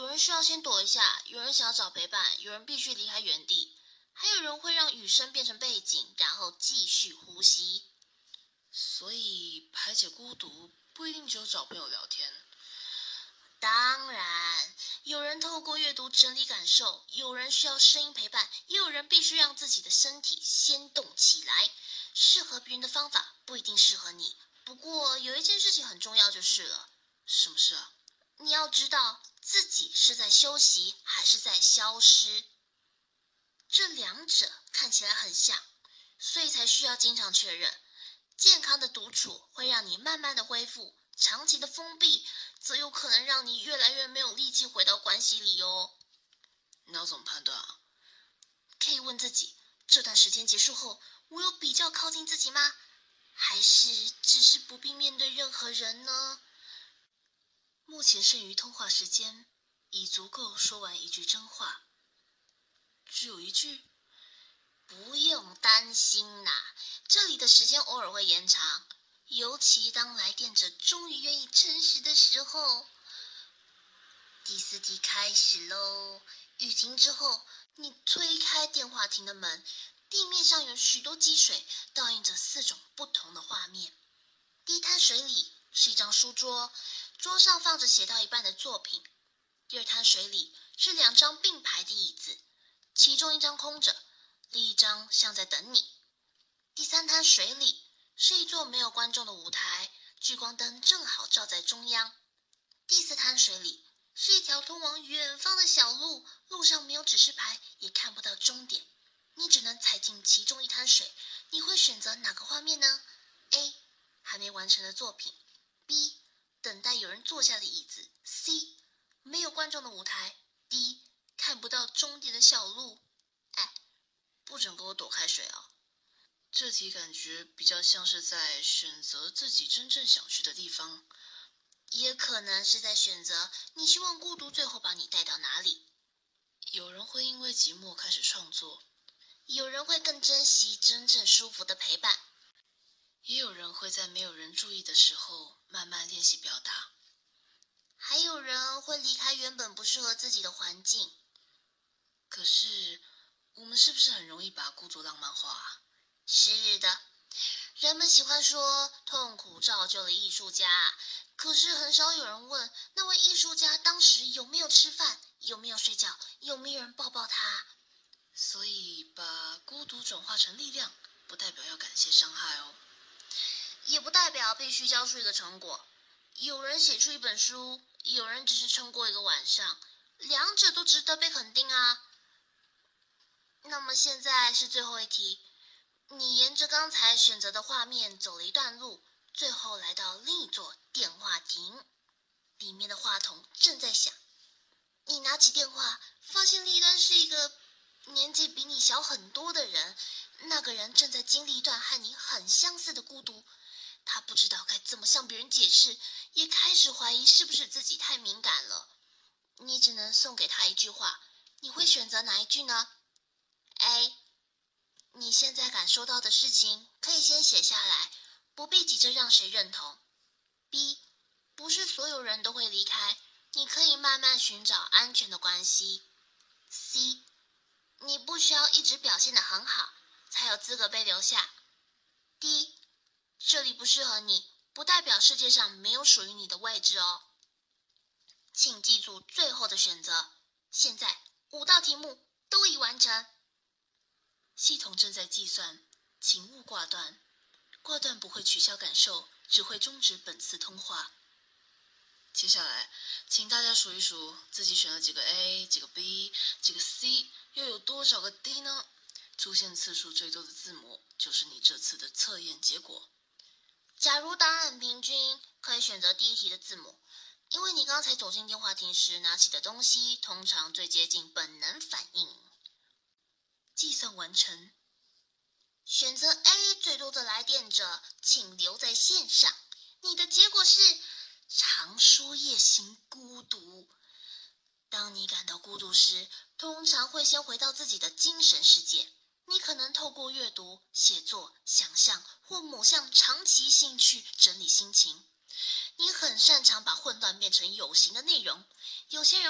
有人需要先躲一下，有人想要找陪伴，有人必须离开原地，还有人会让雨声变成背景，然后继续呼吸。 所以排解孤独不一定只有找朋友聊天。 当然，有人透过阅读整理感受，有人需要声音陪伴，也有人必须让自己的身体先动起来。适合别人的方法不一定适合你，不过有一件事情很重要就是了。 什么事啊？ 你要知道自己是在休息还是在消失，这两者看起来很像，所以才需要经常确认。健康的独处会让你慢慢的恢复，长期的封闭则有可能让你越来越没有力气回到关系里哦。 你要怎么判断啊？ 可以问自己，这段时间结束后，我有比较靠近自己吗？还是只是不必面对任何人呢？ 目前剩余通话时间已足够说完一句真话。只有一句？ 不用担心啦，这里的时间偶尔会延长，尤其当来电者终于愿意诚实的时候。第4题开始咯。雨停之后，你推开电话亭的门，地面上有许多积水，倒映着4种不同的画面。第一滩水里是一张书桌，桌上放着写到一半的作品。第二滩水里是2张并排的椅子，其中一张空着，另一张像在等你。第3滩水里是一座没有观众的舞台，聚光灯正好照在中央。第4滩水里是一条通往远方的小路，路上没有指示牌，也看不到终点，你只能踩进其中一滩水。你会选择哪个画面呢？ A. 还没完成的作品， B. 等待有人坐下的椅子， C. 没有观众的舞台， D. 看不到终点的小路。不准给我躲开水哦。 这题感觉比较像是在选择自己真正想去的地方， 也可能是在选择你希望孤独最后把你带到哪里。 有人会因为寂寞开始创作， 有人会更珍惜真正舒服的陪伴， 也有人会在没有人注意的时候慢慢练习表达， 还有人会离开原本不适合自己的环境。 可是我们是不是很容易把孤独浪漫化啊？ 是的，人们喜欢说痛苦造就了艺术家，可是很少有人问那位艺术家当时有没有吃饭，有没有睡觉，有没有人抱抱他。 所以把孤独转化成力量，不代表要感谢伤害哦， 也不代表必须交出一个成果。有人写出一本书，有人只是撑过一个晚上，两者都值得被肯定啊。那么现在是最后一题，你沿着刚才选择的画面走了一段路，最后来到另一座电话亭，里面的话筒正在响。你拿起电话，发现另一端是一个年纪比你小很多的人，那个人正在经历一段和你很相似的孤独，他不知道该怎么向别人解释，也开始怀疑是不是自己太敏感了。你只能送给他一句话，你会选择哪一句呢？ A. 你现在感受到的事情可以先写下来，不必急着让谁认同。 B. 不是所有人都会离开，你可以慢慢寻找安全的关系。 C. 你不需要一直表现得很好，才有资格被留下。 D. 这里不适合你，不代表世界上没有属于你的位置哦。请记住最后的选择。现在5道题目都已完成。 系统正在计算，请勿挂断。挂断不会取消感受，只会终止本次通话。接下来，请大家数一数自己选了几个 A， 几个 B， 几个 C， 又有多少个 D 呢？出现次数最多的字母就是你这次的测验结果。 假如答案平均，可以选择第一题的字母，因为你刚才走进电话亭时拿起的东西通常最接近本能反应。 计算完成。 选择 A 最多的来电者，请留在线上。你的结果是长书夜行孤独。当你感到孤独时，通常会先回到自己的精神世界。你可能透过阅读、写作、想象或某项长期兴趣整理心情。你很擅长把混乱变成有形的内容。有些人